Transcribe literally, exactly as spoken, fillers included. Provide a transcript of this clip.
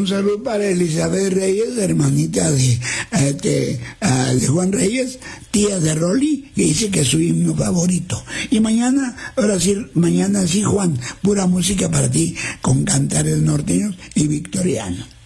Un saludo para Elizabeth Reyes, hermanita de, de, de Juan Reyes, tía de Rolly, que dice que es su himno favorito. Y mañana, ahora sí, mañana sí, Juan, pura música para ti, con cantares norteños y victorianos.